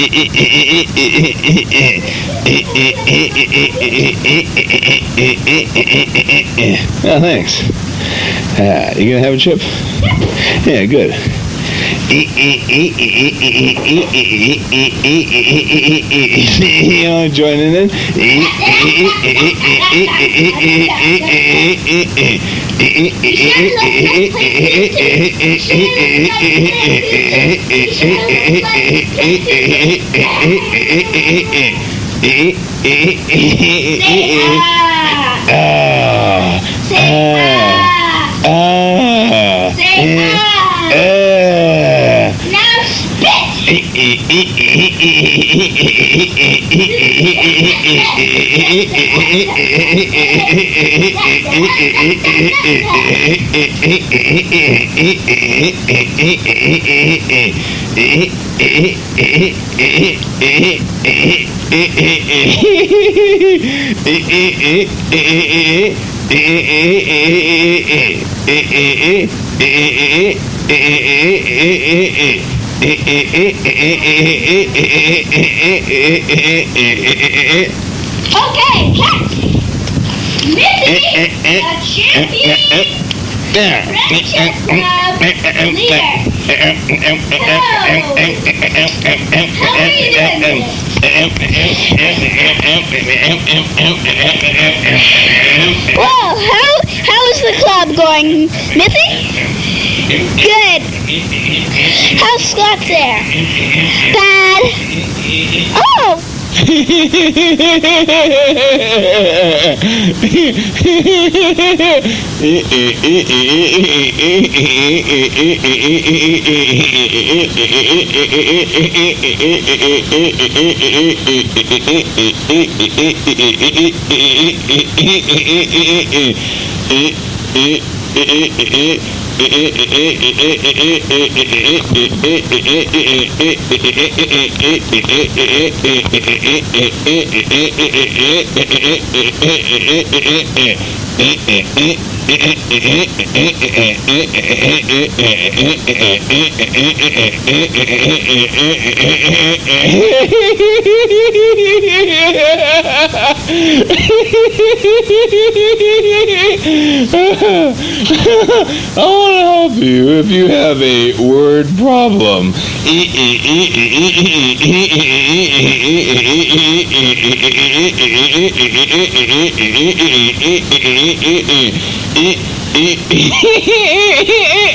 Oh, thanks. You gonna have a chip? Yeah, good. You want to join in? Now spit! Okay, catch! Missy, the champion friendship club leader. So, how are you doing this? Well, how is the club going, Missy? Good. How's Scott there? Bad. Oh! I want to help you if you have a word problem.